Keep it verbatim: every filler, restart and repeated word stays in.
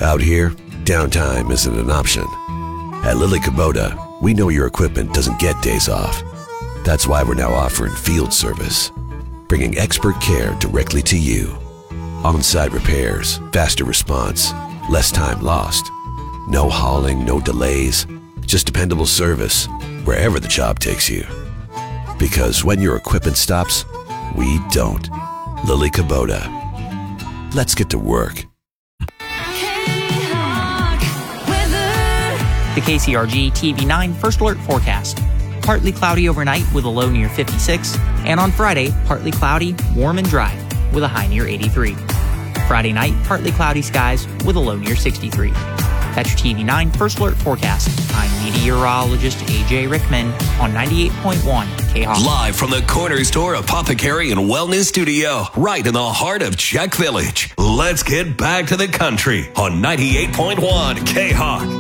Out here, downtime isn't an option. At Lily Kubota, we know your equipment doesn't get days off. That's why we're now offering field service, bringing expert care directly to you. On-site repairs, faster response, less time lost. No hauling, no delays, just dependable service wherever the job takes you. Because when your equipment stops, we don't. Lily Kubota. Let's get to work. The K C R G T V nine First Alert Forecast. Partly cloudy overnight with a low near fifty-six, and on Friday, partly cloudy, warm and dry with a high near eighty-three. Friday night, partly cloudy skies with a low near sixty-three. That's your T V nine First Alert Forecast. I'm meteorologist A J Rickman on ninety-eight point one K-Hawk. Live from the Corner Store Apothecary and Wellness Studio, right in the heart of Czech Village. Let's get back to the country on ninety-eight point one K-Hawk.